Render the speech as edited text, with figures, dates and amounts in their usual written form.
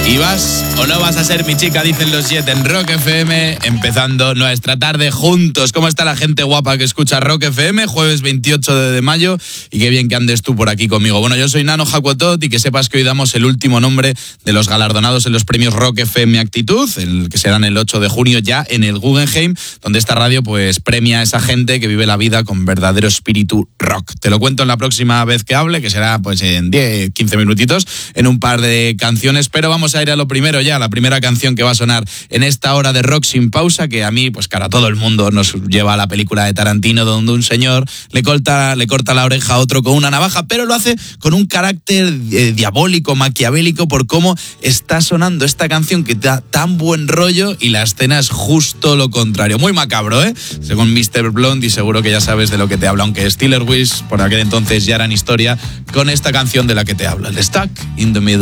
¿Y vas o no vas a ser mi chica? Dicen los Jet en Rock FM, empezando nuestra tarde juntos. ¿Cómo está la gente guapa que escucha Rock FM? Jueves 28 de mayo, y qué bien que andes tú por aquí conmigo. Bueno, yo soy Nano Jacuotot, y que sepas que hoy damos el último nombre de los galardonados en los premios Rock FM Actitud, el que serán el 8 de junio ya en el Guggenheim, donde esta radio pues premia a esa gente que vive la vida con verdadero espíritu rock. Te lo cuento en la próxima vez que hable, que será pues en 10, 15 minutitos, en un par de canciones, pero vamos a ir a lo primero ya, la primera canción que va a sonar en esta hora de Rock Sin Pausa, que a mí, pues cara, todo el mundo nos lleva a la película de Tarantino, donde un señor le corta la oreja a otro con una navaja, pero lo hace con un carácter diabólico, maquiavélico, por cómo está sonando esta canción que da tan buen rollo, y la escena es justo lo contrario. Muy macabro, según Mr. Blonde, y seguro que ya sabes de lo que te habla, aunque Steeler Wish por aquel entonces ya eran historia con esta canción de la que te hablo, el Stuck in the Middle.